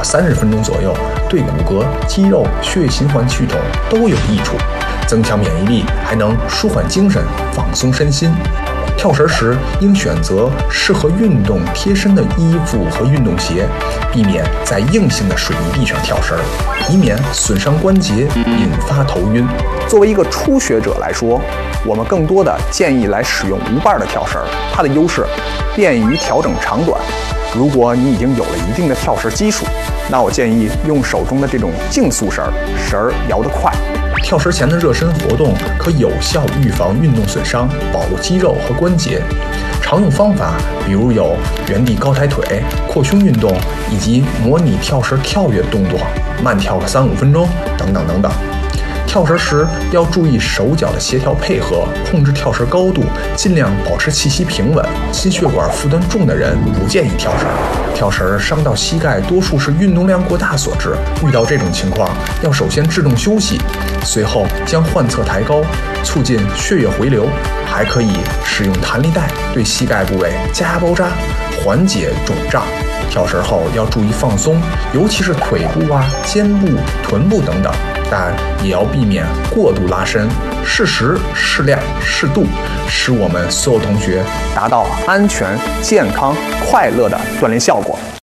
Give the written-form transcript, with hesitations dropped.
30分钟左右，对骨骼、肌肉、血液循环系统都有益处，增强免疫力，还能舒缓精神、放松身心。跳绳时应选择适合运动贴身的衣服和运动鞋，避免在硬性的水泥地上跳绳，以免损伤关节，引发头晕。作为一个初学者来说，我们更多的建议来使用无把的跳绳，它的优势便于调整长短。如果你已经有了一定的跳绳基础，那我建议用手中的这种竞速绳，绳儿摇得快。跳绳前的热身活动可有效预防运动损伤，保护肌肉和关节。常用方法比如有原地高抬腿、扩胸运动，以及模拟跳绳跳跃动作，慢跳个3-5分钟等等等等。跳绳时要注意手脚的协调配合，控制跳绳高度，尽量保持气息平稳。心血管负担重的人不建议跳绳。跳绳伤到膝盖，多数是运动量过大所致。遇到这种情况，要首先制动休息，随后将患侧抬高，促进血液回流。还可以使用弹力带对膝盖部位加压包扎，缓解肿胀。跳绳后要注意放松，尤其是腿部啊、肩部、臀部等等，但也要避免过度拉伸，适时、适量、适度，使我们所有同学达到安全、健康、快乐的锻炼效果。